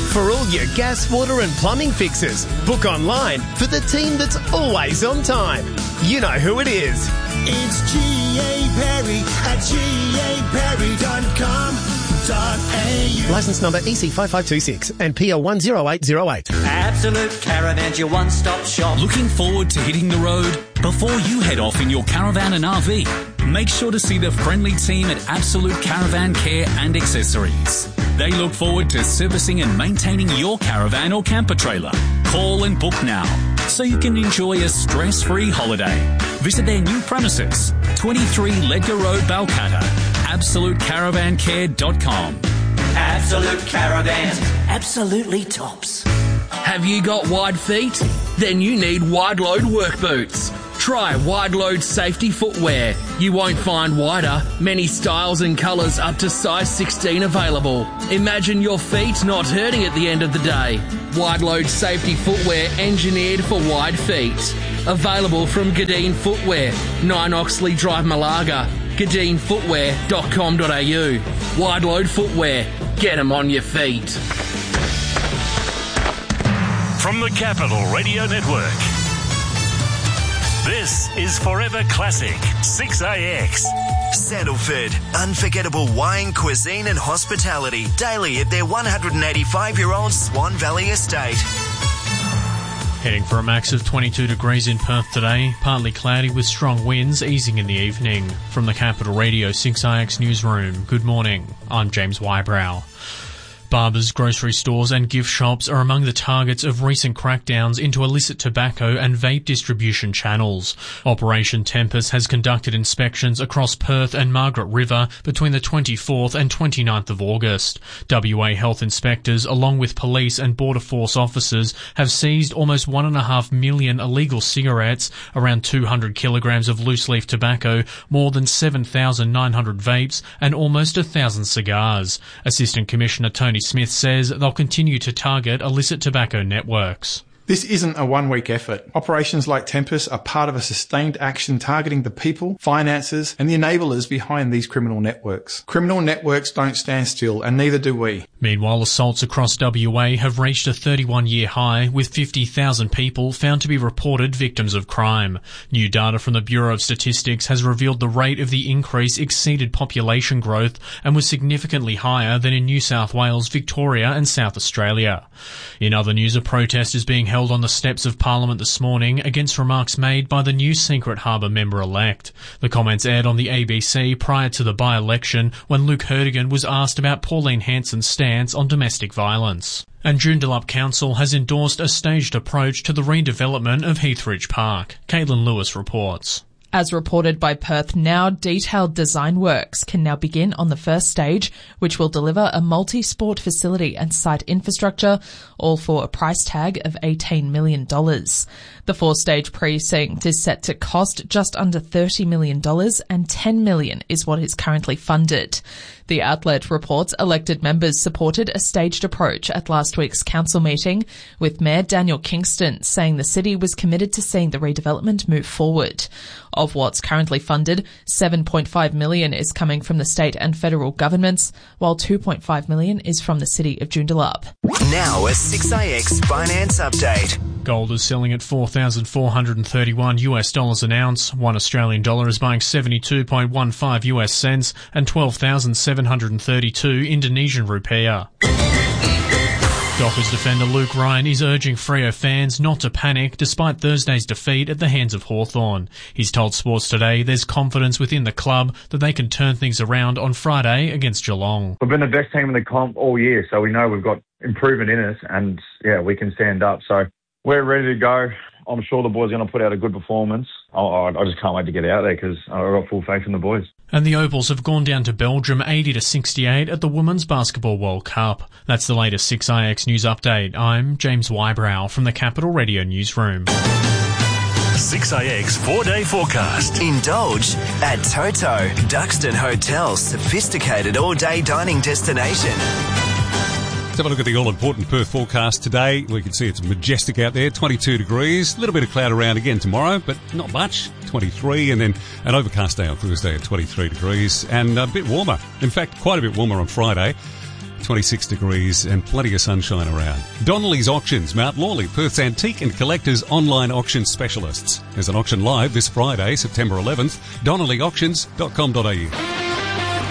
For all your gas, water and plumbing fixes, book online for the team that's always on time. You know who it is. It's G.A. Perry at gaperry.com.au. Licence number EC5526 and PL 10808. Absolute Caravan's your one-stop shop. Looking forward to hitting the road? Before you head off in your caravan and RV, make sure to see the friendly team at Absolute Caravan Care and Accessories. They look forward to servicing and maintaining your caravan or camper trailer. Call and book now so you can enjoy a stress-free holiday. Visit their new premises, 23 Ledger Road, Balcatta. AbsoluteCaravanCare.com. Absolute Caravans. Absolutely tops. Have you got wide feet? Then you need wide load work boots. Try wide load safety footwear. You won't find wider, many styles and colours up to size 16 available. Imagine your feet not hurting at the end of the day. Wide load safety footwear engineered for wide feet. Available from Gadeen Footwear, 9 Oxley Drive, Malaga. GadeenFootwear.com.au. Wide load footwear. Get them on your feet. From the Capital Radio Network, this is Forever Classic 6AX. Sandalford, unforgettable wine, cuisine and hospitality daily at their 185-year-old Swan Valley estate. Heading for a max of 22 degrees in Perth today, partly cloudy with strong winds easing in the evening. From the Capital Radio 6IX newsroom, good morning, I'm James Wybrow. Barbers, grocery stores and gift shops are among the targets of recent crackdowns into illicit tobacco and vape distribution channels. Operation Tempest has conducted inspections across Perth and Margaret River between the 24th and 29th of August. WA health inspectors, along with police and Border Force officers, have seized almost 1.5 million illegal cigarettes, around 200 kilograms of loose-leaf tobacco, more than 7,900 vapes and almost 1,000 cigars. Assistant Commissioner Tony Smith says they'll continue to target illicit tobacco networks. This isn't a one-week effort. Operations like Tempest are part of a sustained action targeting the people, finances and the enablers behind these criminal networks. Criminal networks don't stand still, and neither do we. Meanwhile, assaults across WA have reached a 31-year high, with 50,000 people found to be reported victims of crime. New data from the Bureau of Statistics has revealed the rate of the increase exceeded population growth and was significantly higher than in New South Wales, Victoria and South Australia. In other news, a protest is being held on the steps of Parliament this morning against remarks made by the new Secret Harbour member-elect. The comments aired on the ABC prior to the by-election when Luke Hertigan was asked about Pauline Hanson's stance on domestic violence. And Joondalup Council has endorsed a staged approach to the redevelopment of Heathridge Park. Caitlin Lewis reports. As reported by Perth Now, detailed design works can now begin on the first stage, which will deliver a multi-sport facility and site infrastructure, all for a price tag of $18 million. The four-stage precinct is set to cost just under $30 million, and $10 million is what is currently funded. The outlet reports elected members supported a staged approach at last week's council meeting, with Mayor Daniel Kingston saying the city was committed to seeing the redevelopment move forward. Of what's currently funded, $7.5 million is coming from the state and federal governments, while $2.5 million is from the city of Joondalup. Now a 6IX finance update. Gold is selling at $4,431 an ounce. 1 Australian dollar is buying 72.15 US cents and 12,732 Indonesian rupiah. Dockers defender Luke Ryan is urging Freo fans not to panic despite Thursday's defeat at the hands of Hawthorn. He's told Sports Today there's confidence within the club that they can turn things around on Friday against Geelong. We've been the best team in the comp all year, so we know we've got improvement in us and, yeah, we can stand up. So we're ready to go. I'm sure the boys are going to put out a good performance. I just can't wait to get out there because I've got full faith in the boys. And the Opals have gone down to Belgium 80-68 at the Women's Basketball World Cup. That's the latest 6IX News Update. I'm James Wybrow from the Capital Radio Newsroom. 6IX 4-day forecast. Indulge at Toto, Duxton Hotel's sophisticated all-day dining destination. Let's have a look at the all-important Perth forecast today. We can see it's majestic out there, 22 degrees. A little bit of cloud around again tomorrow, but not much, 23. And then an overcast day on Thursday at 23 degrees and a bit warmer. In fact, quite a bit warmer on Friday. 26 degrees and plenty of sunshine around. Donnelly's Auctions, Mount Lawley, Perth's antique and collectors online auction specialists. There's an auction live this Friday, September 11th. DonnellyAuctions.com.au.